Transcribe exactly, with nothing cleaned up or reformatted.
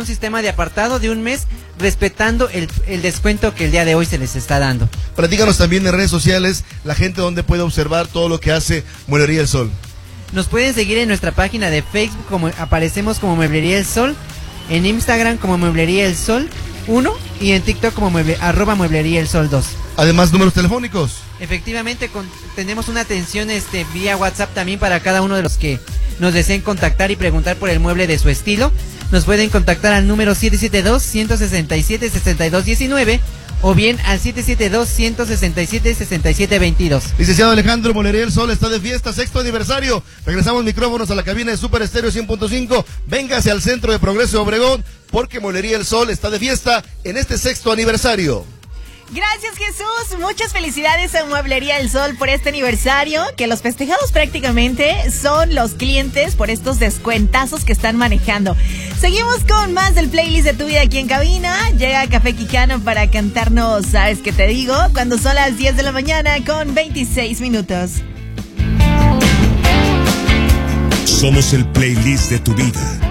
un sistema de apartado de un mes, respetando el, el descuento que el día de hoy se les está dando. Platícanos también en redes sociales, la gente donde puede observar todo lo que hace Mueblería El Sol. Nos pueden seguir en nuestra página de Facebook, como aparecemos como Mueblería El Sol, en Instagram como Mueblería El Sol uno y en TikTok como mueble, arroba Mueblería El Sol dos. Además, números telefónicos. Efectivamente, con, tenemos una atención este, vía WhatsApp también para cada uno de los que nos deseen contactar y preguntar por el mueble de su estilo. Nos pueden contactar al número siete siete dos, uno seis siete, seis dos uno nueve o bien al siete siete dos, uno seis siete, seis siete dos dos. Licenciado Alejandro, Mueblería El Sol está de fiesta, sexto aniversario. Regresamos micrófonos a la cabina de Super Estéreo cien punto cinco. Véngase al Centro de Progreso de Obregón, porque Mueblería El Sol está de fiesta en este sexto aniversario. Gracias, Jesús. Muchas felicidades a Mueblería El Sol por este aniversario, que los festejados prácticamente son los clientes por estos descuentazos que están manejando. Seguimos con más del playlist de tu vida aquí en cabina. Llega Café Quijano para cantarnos, ¿sabes qué te digo? Cuando son las diez de la mañana con veintiséis minutos. Somos el playlist de tu vida.